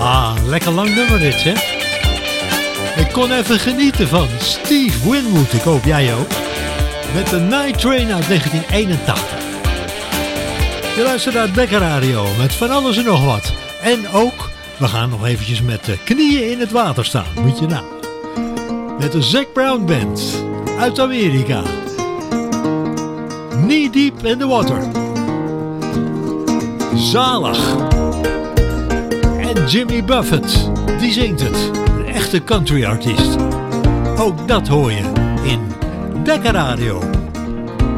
Lekker lang nummer dit, hè? Ik kon even genieten van Steve Winwood, ik hoop jij ook. Met de Night Train uit 1981. Je luistert naar Dekker Radio met van alles en nog wat. En ook, we gaan nog eventjes met de knieën in het water staan, moet je nou. Met de Zac Brown Band uit Amerika. Knee Deep in the Water. Zalig. En Jimmy Buffett, die zingt het. Een echte country artiest. Ook dat hoor je in Dekker Radio.